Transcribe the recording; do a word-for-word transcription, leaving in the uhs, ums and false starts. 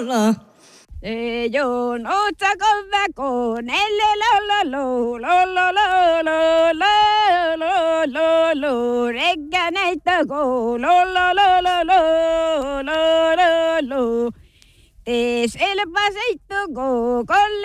la la. Ei on otsakon väko, nelle la la lo, lo lo lo lo lo lo lo lo, regga näitago, lo lo lo lo lo lo lo lo. Te selva seittugo, kolle